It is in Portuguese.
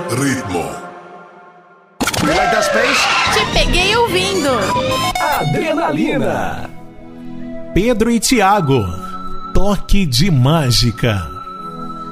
Ritmo. You like that space? Te peguei ouvindo. Adrenalina. Pedro e Thiago. Toque de mágica.